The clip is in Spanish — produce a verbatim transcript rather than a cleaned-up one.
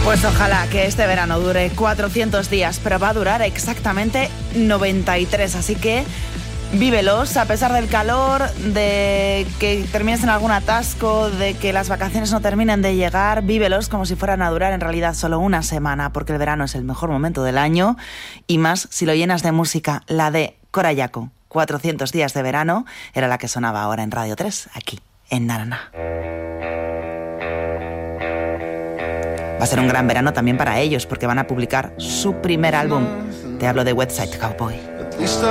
Pues ojalá que este verano dure cuatrocientos días, pero va a durar exactamente noventa y tres, así que vívelos a pesar del calor, de que termines en algún atasco, de que las vacaciones no terminen de llegar, vívelos como si fueran a durar en realidad solo una semana, porque el verano es el mejor momento del año, y más si lo llenas de música, la de Cora Yaco, cuatrocientos días de verano, era la que sonaba ahora en Radio tres, aquí, en Narana. Va a ser un gran verano también para ellos, porque van a publicar su primer álbum. Te hablo de West Side Cowboy.